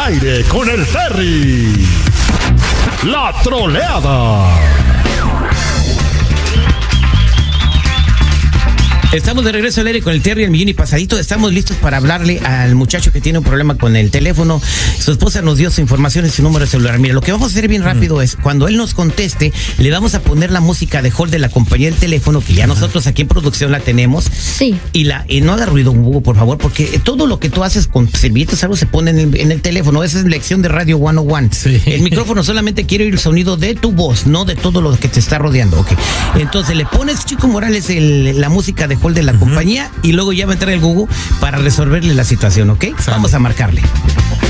aire con el Terry. La troleada. Estamos de regreso al aire con el Terry, el millón y pasadito. Estamos listos para hablarle al muchacho que tiene un problema con el teléfono. Su esposa nos dio su información y su número de celular. Mira, lo que vamos a hacer bien rápido es, cuando él nos conteste, le vamos a poner la música de hold de la compañía del teléfono, que ya nosotros aquí en producción la tenemos. Sí. Y no haga ruido, Hugo, por favor, porque todo lo que tú haces con servilletas, algo se pone en el teléfono. Esa es lección de Radio 101. Sí. El micrófono solamente quiere oír el sonido de tu voz, no de todo lo que te está rodeando. Okay. Entonces le pones, Chico Morales, la música de de la compañía, y luego ya va a entrar el Google para resolverle la situación, ¿ok? Vamos a marcarle.